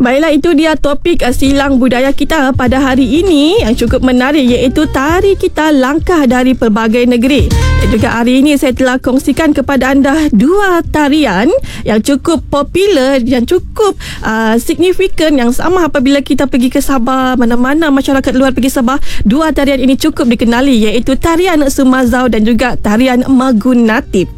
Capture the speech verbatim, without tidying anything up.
Baiklah, itu dia topik uh, silang budaya kita pada hari ini yang cukup menarik, iaitu tari kita langkah dari pelbagai negeri. Dan juga hari ini saya telah kongsikan kepada anda dua tarian yang cukup popular, yang cukup uh, signifikan, yang sama apabila kita pergi ke Sabah, mana-mana masyarakat luar pergi Sabah, dua tarian ini cukup dikenali, iaitu tarian Sumazau dan juga tarian Magunatip.